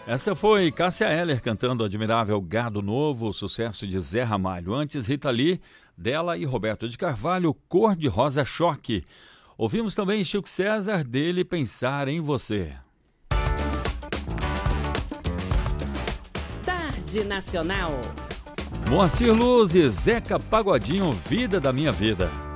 Essa foi Cássia Eller cantando Admirável Gado Novo, sucesso de Zé Ramalho. Antes, Rita Lee, dela e Roberto de Carvalho, Cor de Rosa Choque. Ouvimos também Chico César, dele Pensar em Você. Tarde Nacional. Moacir Luz e Zeca Pagodinho, Vida da Minha Vida.